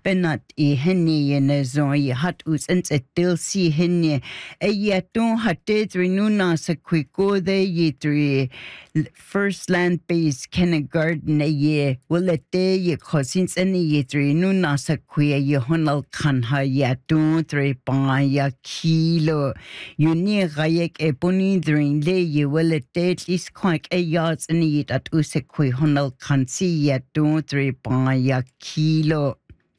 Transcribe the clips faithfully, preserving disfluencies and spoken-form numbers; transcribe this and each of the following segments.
benat I henne ne zon I hat us ents et dil si henne e yeton hatte three nuna sa kwiko de ye three first land based kindergarten a ye will it de ye cousins any ye three nuna sa kwe ye honal kan ha yeton three pa ya kilo you near gayek e boni drin le ye will it de at least quite a yards in it at usekwe honal kan si yeton three pa ya kilo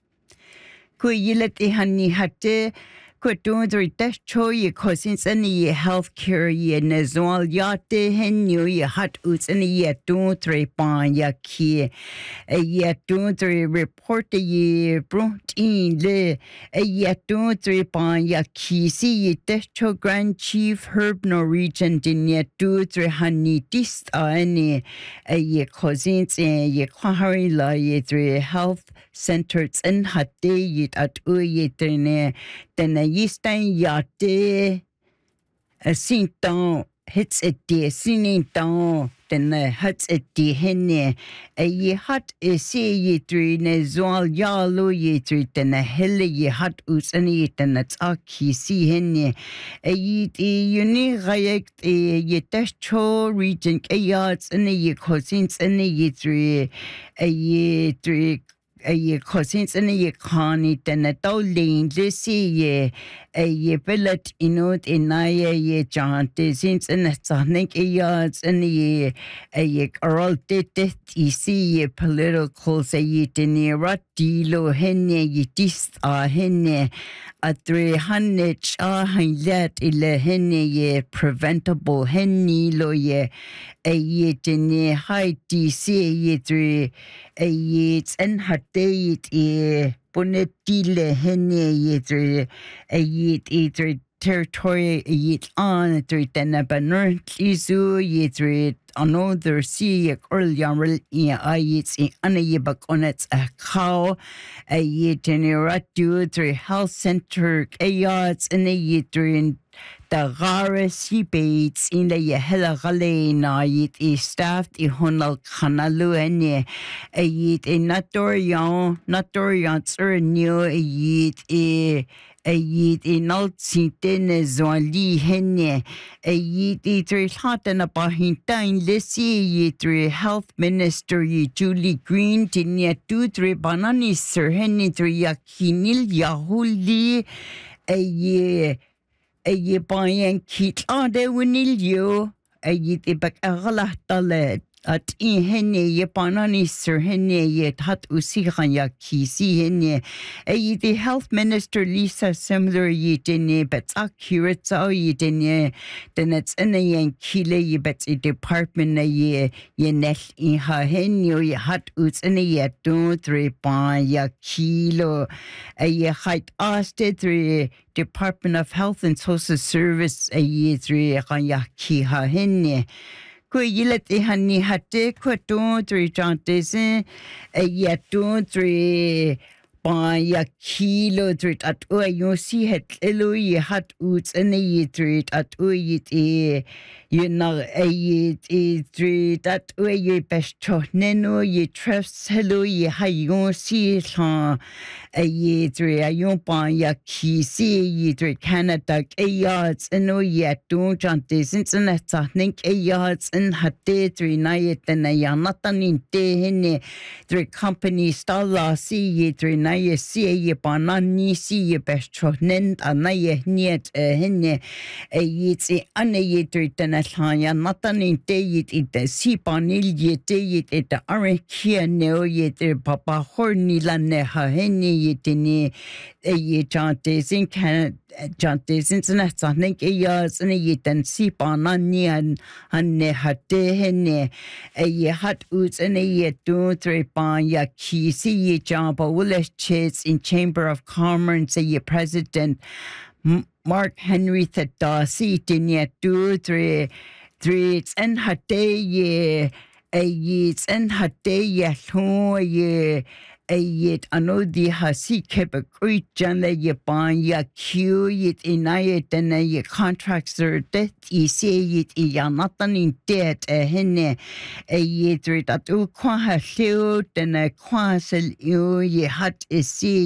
Ko yilet I hani hatte ko dondri dash cho ye cousins any ye healthcare ye nazal yate henyo ye hat uts any ye dondri pan ya ki a ye dondri report ye brought in le a ye dondri pan ya ki si ye dash cho grand chief herb Norwegian din ye dondri hani dist any a ye cousins and ye kwahari la ye three health centers in hatte ye at uye tene tene yistain yate a sinton hits a de sininton tene hats a de henne a ye hat a see ye three ne zoal yalo ye three tene helle ye hat us any tene taki si henne a ye uni gayek ye tasho region a yards and ye cousins and ye three a ye three a ye cousins and a ye connie than a dolin lissy ye a ye billet inot in a ye jaunt since and a sonic a yards and ye a ye oral did it ye see ye political say ye denira dilo henne ye dist a henne a three hundred ah let ile henne ye preventable henne lo ye a ye dene high D C ye three a ye and her date e bonetile henne ye three a ye three territory ye on three tena banner isu ye three another see earlier in I it's in anaye bakonets a cow a ye genera do three health center a yards and a ye three the rare sea baits in the hella gale na yit is staffed I honal kanalu ene a yit a natorian natorian er new a yit a a yit a not sinten zoli henne a yit a three hot and a bahintain lissy yit three health minister ye Julie Green tinya two three bananis sir henne three yakinil yahuli a ye a ye bayan kit on de winil you a ye the back a galatale at in henne ye banani sir henne ye hat usihan ya kisi henne a ye the health minister Lisa similar ye dene but accurate so ye dene then it's in a yen kile ye bet a department a ye ye net in her henne ye hat uts in a ye two three pan ya kilo a ye height asked three Department of Health and Social Service a ye three ya ki ha henne ko yilet e hani hatte ko two three chantes a ye two three pa ya kilo three at o you see het elo ye hat uts and a ye three at o ye e you know a ye e three that o ye best cho neno ye trust hello ye ha you see ha a ye three a you pa ya ki see ye three Canada a yards and o ye don't chantes since and that's a think a yards and hatte three na ye and a yanatan in te hene three company stalla see ye three na ye see ye banani see ye best cho nen ana ye niet henne a ye see ana ye three tena ya natan in te ye it see panil ye te ye it are kia no ye te papa horni la ne ha henne ye tene a ye chantes in can chantes internet I think a years and a ye ten see banani and hanne hatte henne a ye hat uts and a ye two three pan ya ki see ye jumpa willis chits in Chamber of Commerce a ye president Mark Henry Thada see in ye two three three and hatte ye a ye and hatte ye ho ye a yet anodi hasi kept great janle ye ban ya q yet in it and a ye contracts are death ye say it ya nothing in debt a henne a yet that u qua ha and a qua sel you ye hat is see